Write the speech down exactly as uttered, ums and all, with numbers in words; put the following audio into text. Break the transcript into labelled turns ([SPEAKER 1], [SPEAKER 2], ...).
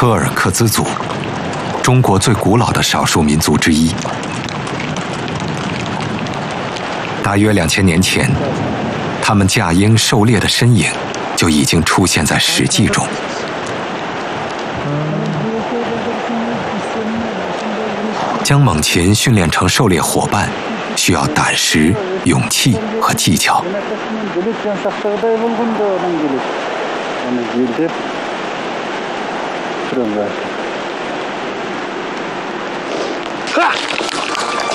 [SPEAKER 1] 柯尔克孜族，中国最古老的少数民族之一。大约两千年前，他们驾鹰狩猎的身影就已经出现在《史记》中。将猛禽训练成狩猎伙伴，需要胆识、勇气和技巧。